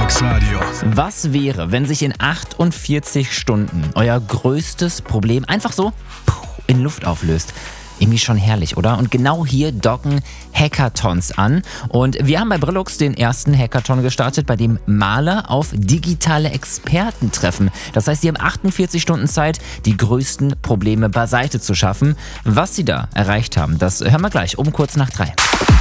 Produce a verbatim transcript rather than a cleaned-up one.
Brillux Radio. Was wäre, wenn sich in achtundvierzig Stunden euer größtes Problem einfach so in Luft auflöst? Irgendwie schon herrlich, oder? Und genau hier docken Hackathons an. Und wir haben bei Brillux den ersten Hackathon gestartet, bei dem Maler auf digitale Experten treffen. Das heißt, sie haben achtundvierzig Stunden Zeit, die größten Probleme beiseite zu schaffen. Was sie da erreicht haben, das hören wir gleich um kurz nach drei.